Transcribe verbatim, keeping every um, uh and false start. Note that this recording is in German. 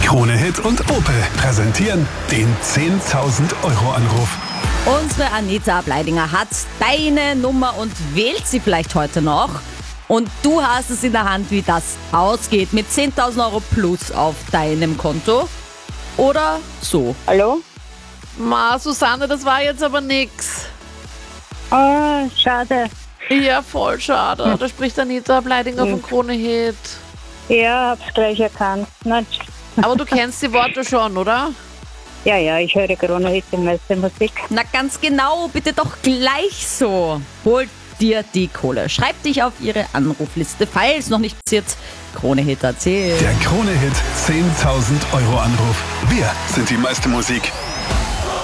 Krone Hit und Opel präsentieren den zehntausend Euro Anruf. Unsere Anita Bleidinger hat deine Nummer und wählt sie vielleicht heute noch. Und du hast es in der Hand, wie das ausgeht mit zehntausend Euro plus auf deinem Konto. Oder so. Hallo? Ma, Susanne, das war jetzt aber nix. Oh, schade. Ja, voll schade. Da spricht Anita Bleidinger von Krone Hit. Ja, hab's gleich erkannt. Na, Aber du kennst die Worte schon, oder? ja, ja, ich höre Krone Hit, die meiste Musik. Na ganz genau, bitte doch gleich so. Hol dir die Kohle. Schreib dich auf ihre Anrufliste, falls noch nicht passiert. Krone Hit erzählt. Der Krone Hit zehntausend Euro Anruf. Wir sind die meiste Musik.